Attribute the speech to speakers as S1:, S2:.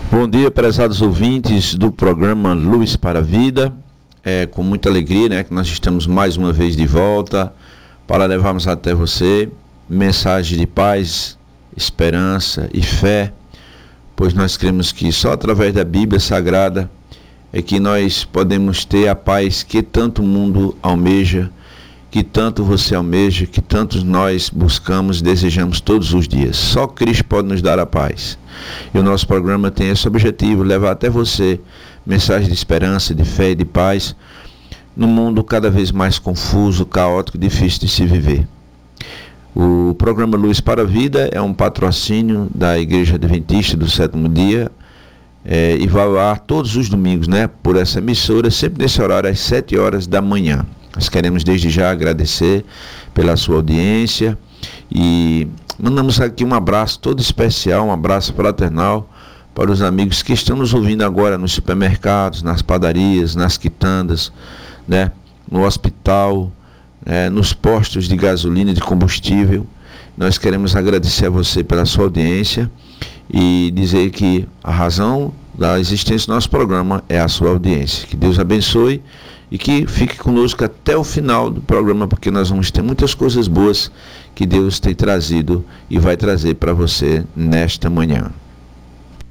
S1: Bom dia, prezados ouvintes do programa Luz para a Vida. É com muita alegria, que nós estamos mais uma vez de volta para levarmos até você mensagem de paz, esperança e fé, pois nós cremos que só através da Bíblia Sagrada é que nós podemos ter a paz que tanto o mundo almeja, que tanto você almeja, que tantos nós buscamos e desejamos todos os dias. Só Cristo pode nos dar a paz. E o nosso programa tem esse objetivo, levar até você mensagem de esperança, de fé e de paz, num mundo cada vez mais confuso, caótico e difícil de se viver. O programa Luz para a Vida é um patrocínio da Igreja Adventista do Sétimo Dia, e vai ao ar todos os domingos, por essa emissora, sempre nesse horário, às 7 horas da manhã. Nós queremos desde já agradecer pela sua audiência e mandamos aqui um abraço todo especial, um abraço fraternal para os amigos que estão nos ouvindo agora nos supermercados, nas padarias, nas quitandas, no hospital, nos postos de gasolina e de combustível. Nós queremos agradecer a você pela sua audiência e dizer que a razão da existência do nosso programa é a sua audiência. Que Deus abençoe e que fique conosco até o final do programa, porque nós vamos ter muitas coisas boas que Deus tem trazido e vai trazer para você nesta manhã.